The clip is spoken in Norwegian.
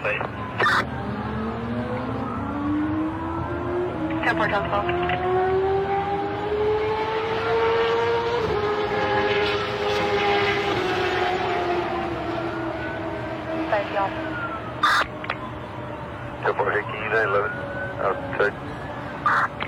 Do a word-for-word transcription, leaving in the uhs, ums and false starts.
site. ten four twelve. Five y'all. ten four, hey, can you nine eleven outside?